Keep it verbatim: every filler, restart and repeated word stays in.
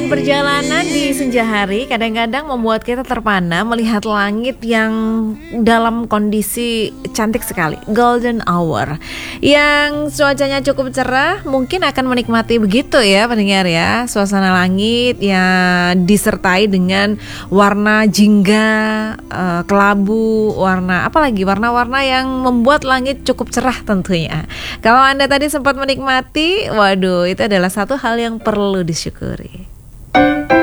perjalanan di senja hari kadang-kadang membuat kita terpana melihat langit yang dalam kondisi cantik sekali, golden hour. Yang cuacanya cukup cerah, mungkin akan menikmati begitu ya pendengar ya, suasana langit yang disertai dengan warna jingga, uh, kelabu, warna apalagi warna-warna yang membuat langit cukup cerah tentunya. Kalau Anda tadi sempat menikmati, waduh itu adalah satu hal yang perlu disyukuri.